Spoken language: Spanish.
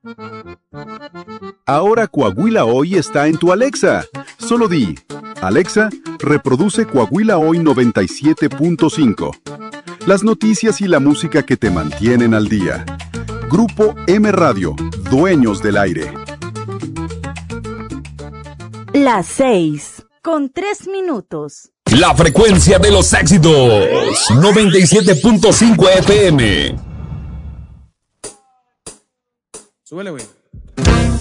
Ahora Coahuila Hoy está en tu Alexa. Solo di, Alexa, reproduce Coahuila Hoy 97.5. Las noticias y la música que te mantienen al día. Grupo M Radio, dueños del aire. Las 6:03. La frecuencia de los éxitos. 97.5 FM. Súbele, güey.